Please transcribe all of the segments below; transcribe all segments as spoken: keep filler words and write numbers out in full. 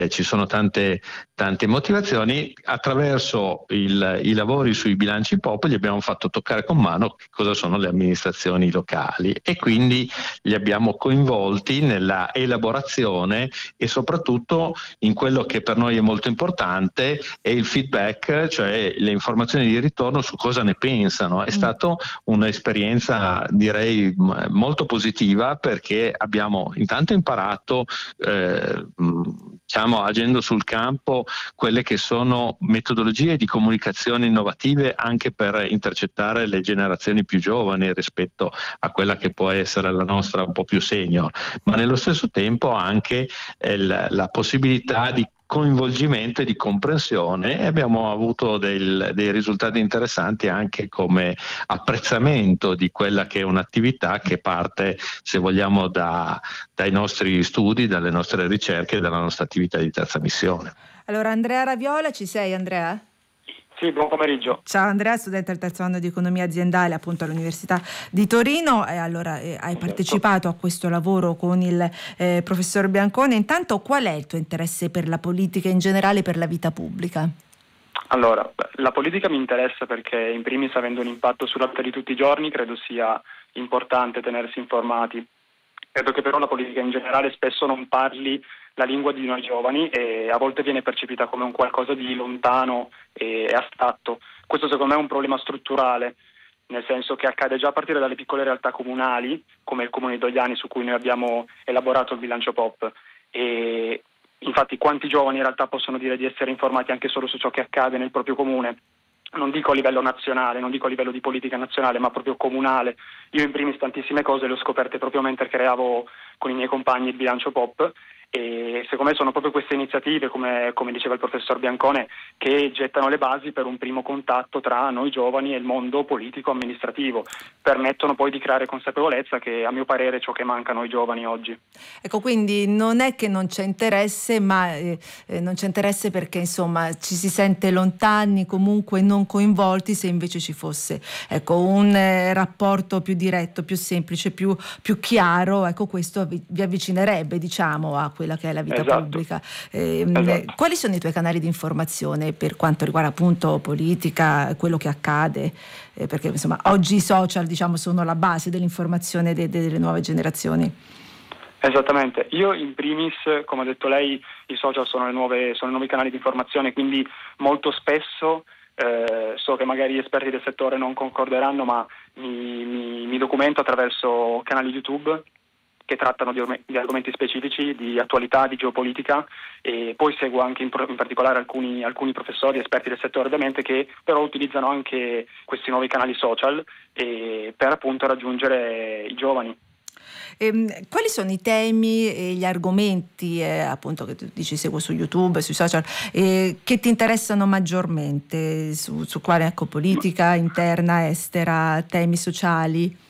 eh, ci sono tante, tante motivazioni. Attraverso il, i lavori sui bilanci P O P gli abbiamo fatto toccare con mano che cosa sono le amministrazioni locali e quindi li abbiamo coinvolti nella elaborazione e soprattutto in quello che per noi è molto importante è il feedback, cioè le informazioni di ritorno su cosa ne pensano. È Mm. stata un'esperienza direi molto positiva perché abbiamo intanto imparato eh, diciamo agendo sul campo quelle che sono metodologie di comunicazione innovative anche per intercettare le generazioni più giovani rispetto a quella che può essere la nostra un po' più senior, ma nello stesso tempo anche eh, la, la possibilità di coinvolgimento e di comprensione e abbiamo avuto del, dei risultati interessanti anche come apprezzamento di quella che è un'attività che parte, se vogliamo, da, dai nostri studi, dalle nostre ricerche e dalla nostra attività di terza missione. Allora Andrea Raviola, ci sei Andrea? Sì, buon pomeriggio. Ciao Andrea, studente al terzo anno di economia aziendale appunto all'Università di Torino e allora eh, hai partecipato a questo lavoro con il eh, professor Biancone. Intanto qual è il tuo interesse per la politica in generale, per la vita pubblica? Allora, la politica mi interessa perché in primis avendo un impatto sulla vita di tutti i giorni credo sia importante tenersi informati. Credo che però la politica in generale spesso non parli la lingua di noi giovani e a volte viene percepita come un qualcosa di lontano e astratto. Questo secondo me è un problema strutturale, nel senso che accade già a partire dalle piccole realtà comunali, come il comune di Dogliani su cui noi abbiamo elaborato il bilancio P O P. E infatti quanti giovani in realtà possono dire di essere informati anche solo su ciò che accade nel proprio comune? Non dico a livello nazionale, non dico a livello di politica nazionale, ma proprio comunale. Io in primis tantissime cose le ho scoperte proprio mentre creavo con i miei compagni il bilancio P O P e secondo me sono proprio queste iniziative, come, come diceva il professor Biancone, che gettano le basi per un primo contatto tra noi giovani e il mondo politico-amministrativo, permettono poi di creare consapevolezza, che a mio parere è ciò che manca a noi giovani oggi. Ecco, quindi non è che non c'è interesse, ma eh, non c'è interesse perché insomma ci si sente lontani, comunque non coinvolti. Se invece ci fosse ecco un eh, rapporto più diretto, più semplice, più, più chiaro, ecco questo vi, vi avvicinerebbe diciamo a quella che è la vita Esatto. pubblica. Eh, Esatto. Quali sono i tuoi canali di informazione per quanto riguarda appunto politica, quello che accade? Eh, perché insomma oggi i social diciamo sono la base dell'informazione de- delle nuove generazioni. Esattamente, io in primis, come ha detto lei, i social sono le nuove, sono i nuovi canali di informazione, quindi molto spesso eh, so che magari gli esperti del settore non concorderanno, ma mi, mi, mi documento attraverso canali YouTube che trattano di, di argomenti specifici, di attualità, di geopolitica, e poi seguo anche in, pro, in particolare alcuni, alcuni professori, esperti del settore ovviamente, che però utilizzano anche questi nuovi canali social e per appunto raggiungere i giovani. Ehm, quali sono i temi e gli argomenti eh, appunto che tu dici seguo su YouTube, sui social, eh, che ti interessano maggiormente, su, su quale ecco, politica interna, estera, temi sociali?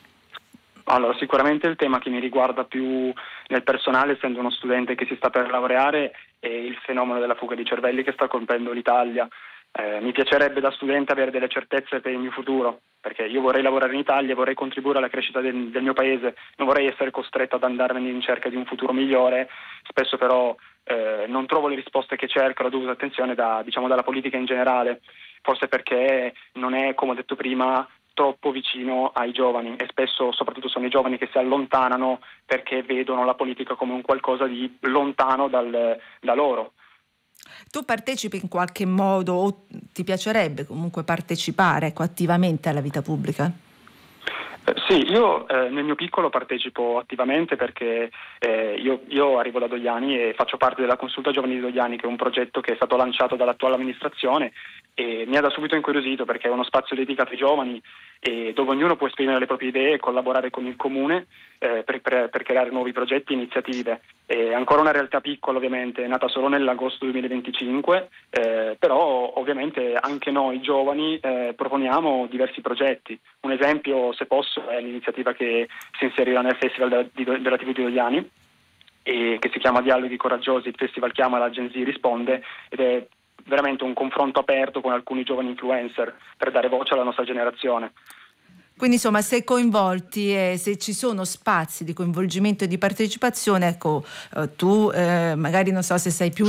Allora, sicuramente il tema che mi riguarda più nel personale, essendo uno studente che si sta per laureare, è il fenomeno della fuga di cervelli che sta colpendo l'Italia. Eh, mi piacerebbe da studente avere delle certezze per il mio futuro, perché io vorrei lavorare in Italia, vorrei contribuire alla crescita del, del mio paese, non vorrei essere costretto ad andarmene in cerca di un futuro migliore. Spesso però eh, non trovo le risposte che cerco, la dovuta attenzione da, diciamo, dalla politica in generale, forse perché non è, come ho detto prima, troppo vicino ai giovani e spesso soprattutto sono i giovani che si allontanano perché vedono la politica come un qualcosa di lontano dal, da loro. Tu partecipi in qualche modo o ti piacerebbe comunque partecipare ecco, attivamente alla vita pubblica? Eh, sì, io eh, nel mio piccolo partecipo attivamente perché eh, io, io arrivo da Dogliani e faccio parte della Consulta Giovani di Dogliani, che è un progetto che è stato lanciato dall'attuale amministrazione e mi ha da subito incuriosito perché è uno spazio dedicato ai giovani e dove ognuno può esprimere le proprie idee e collaborare con il comune eh, per, per, per creare nuovi progetti e iniziative. È ancora una realtà piccola ovviamente, è nata solo nell'agosto duemilaventicinque, eh, però ovviamente anche noi giovani eh, proponiamo diversi progetti. Un esempio, se posso, è l'iniziativa che si inserirà nel Festival della, di, della tivù di Dogliani e che si chiama Dialoghi Coraggiosi. Il festival chiama, la Gen Z risponde ed è veramente un confronto aperto con alcuni giovani influencer per dare voce alla nostra generazione. Quindi insomma, se coinvolti e se ci sono spazi di coinvolgimento e di partecipazione, ecco, eh, tu eh, magari non so se sei più